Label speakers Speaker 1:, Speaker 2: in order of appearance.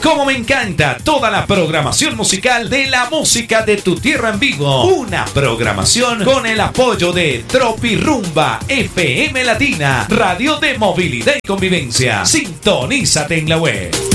Speaker 1: Como me encanta toda la programación musical de la música de tu tierra en vivo. Una programación con el apoyo de Tropirumba FM Latina, radio de movilidad y convivencia. Sintonízate en la web.